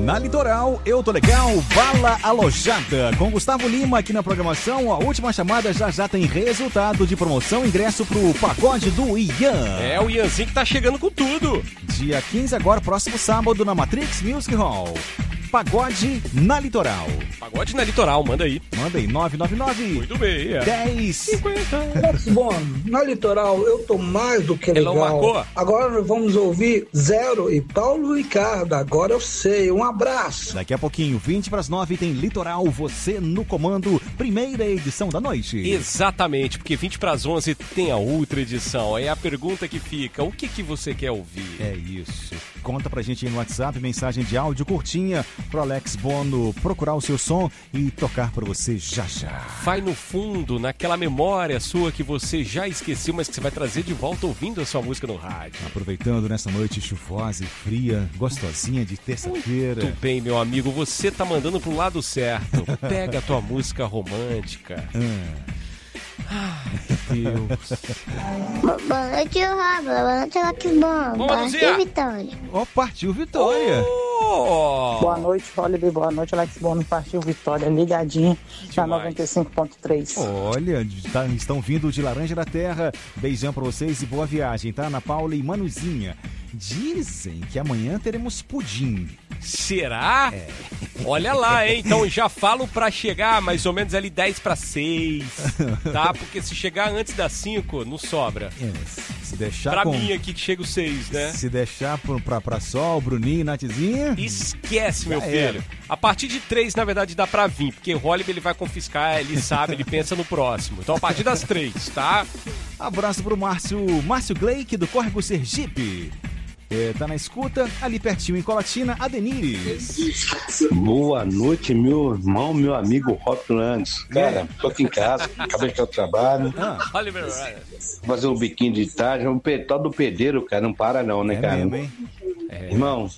Na Litoral, eu tô legal, bala alojada. Com Gustavo Lima aqui na programação, a última chamada já tem resultado de promoção, ingresso pro pagode do Ian. É, o Ianzinho que tá chegando com tudo. Dia 15 agora, próximo sábado, na Matrix Music Hall. Pagode na Litoral. Pagode na Litoral, manda aí. Manda aí, 999. Muito bem, 1050. Bom, na Litoral eu tô mais do que legal. Ele não marcou? Agora vamos ouvir Zero e Paulo Ricardo. Agora eu sei. Um abraço. Daqui a pouquinho, 20:09, tem Litoral, você no comando. Primeira edição da noite. Exatamente, porque 20:11 tem a outra edição. É a pergunta que fica, o que você quer ouvir? É isso. Conta pra gente aí no WhatsApp, mensagem de áudio curtinha pro Alex Bono procurar o seu som e tocar pra você já. Vai no fundo, naquela memória sua que você já esqueceu, mas que você vai trazer de volta ouvindo a sua música no rádio. Aproveitando nessa noite chuvosa e fria, gostosinha de terça-feira. Muito bem, meu amigo, você tá mandando pro lado certo. Pega a tua música romântica. Ai, Deus. Boa noite, Robert. Boa noite, Alex Bono. Boa noite, Vitória. Ó, partiu Vitória. Boa noite, Holiday. Boa noite, Alex Bono. Partiu Vitória, ligadinho na 95.3. Olha, estão vindo de Laranja da Terra. Beijão pra vocês e boa viagem, tá? Ana Paula e Manuzinha. Dizem que amanhã teremos pudim. Será? É. Olha lá, hein? Então já falo pra chegar mais ou menos ali 10:06, tá? Porque se chegar antes das 5, não sobra. É, se deixar pra mim aqui que chega os 6, né? Se deixar pra Sol, Bruninho e Nathzinha... Esquece, meu filho. A partir de 3, na verdade, dá pra vir, porque o Hollywood ele vai confiscar, ele sabe, ele pensa no próximo. Então a partir das 3, tá? Abraço pro Márcio Gleick, do Córrego Sergipe. Tá na escuta, ali pertinho em Colatina, Adenires. Boa noite, meu irmão, meu amigo Robson Landes. Cara, tô aqui em casa, acabei de chegar do trabalho. Fazer um biquinho de tarde, um tal do pedreiro, cara, não para não, né, cara? Mesmo, hein? Irmão,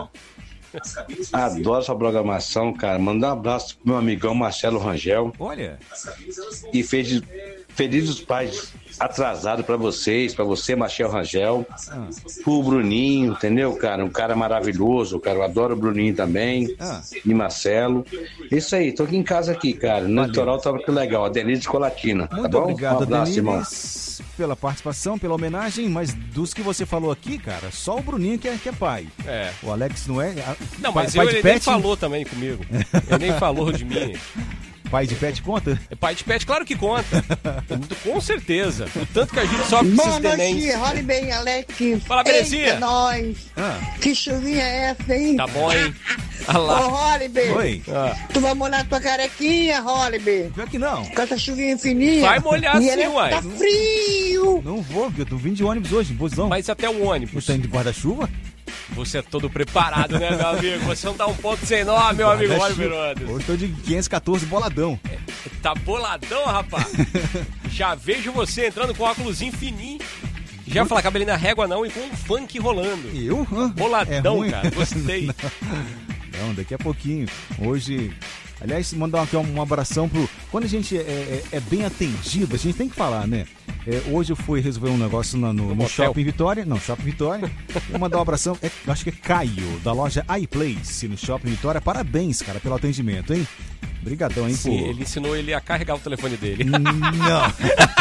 adoro sua programação, cara. Manda um abraço pro meu amigão Marcelo Rangel. Olha. E feliz os pais atrasado pra você, Marcelo Rangel, pro Bruninho, entendeu, cara? Um cara maravilhoso, cara. Eu adoro o Bruninho também, e Marcelo. Isso aí, tô aqui em casa aqui, cara. No litoral tá muito legal, a Denise de Colatina. Muito tá bom? obrigado, um abraço, irmão. Pela participação, pela homenagem, mas dos que você falou aqui, cara, só o Bruninho que é pai. É. O Alex não é. Não, mas ele nem falou também comigo. Ele nem falou de mim. Pai de pet conta? Pai de pet, claro que conta. Com certeza. O tanto que a gente sofre com esses nenéns. Boa noite, Rony bem, Alex. Fala, belezinha. Eita, nós. Que chuvinha é essa, hein? Tá bom, hein? Olha lá. Ô, Holiday. Oi. Tu vai molhar tua carequinha, Holiday? Pior que não. Com essa chuvinha fininha. Vai molhar sim, uai. Tá frio. Não vou, porque eu tô vindo de ônibus hoje, busão. Mas até o ônibus. Você tá indo de guarda-chuva? Você é todo preparado, né, meu amigo? Você não dá um ponto sem nó, meu amigo Rony Verones. Hoje tô de 514 boladão. Tá boladão, rapaz? Já vejo você entrando com um óculosinho fininho. Já ia falar cabelinho na régua não e com um funk rolando. Eu? Boladão, cara. Gostei. Não, daqui a pouquinho. Hoje... Aliás, mandar aqui um abração pro... Quando a gente é bem atendido, a gente tem que falar, né? Hoje eu fui resolver um negócio no Shopping Vitória. Não, Shopping Vitória. Vou mandar um abração, acho que é Caio, da loja iPlace, no Shopping Vitória. Parabéns, cara, pelo atendimento, hein? Obrigadão, hein, Sim, ele ensinou ele a carregar o telefone dele. Não.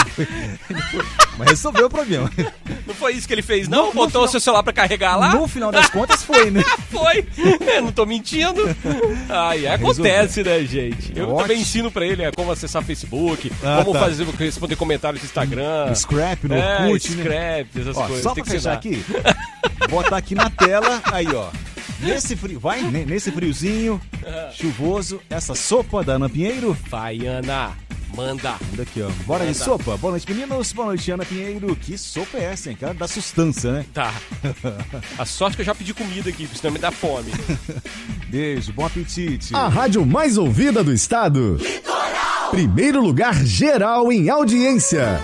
Mas resolveu o problema. Não foi isso que ele fez, não? Botou o seu celular pra carregar lá? No final das contas foi, né? Foi. Eu não tô mentindo. Ai, acontece, né, gente? Eu também ensino pra ele como acessar Facebook, como responder comentários no Instagram. Scrap, no Orkut, Scrap, essas coisas. Só pra fechar aqui, botar aqui na tela, aí, ó. Nesse frio, nesse friozinho, chuvoso, essa sopa da Ana Pinheiro. Vai, Ana. Manda aqui, ó. Bora de sopa. Boa noite, meninos. Boa noite, Ana Pinheiro. Que sopa é essa, hein? Cara, dá sustância, né? Tá. A sorte que eu já pedi comida aqui, senão me dá fome. Beijo, bom apetite. A rádio mais ouvida do estado. Litoral. Primeiro lugar geral em audiência.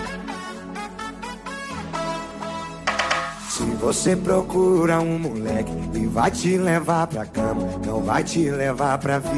Se você procura um moleque e vai te levar pra cama, não vai te levar pra vida.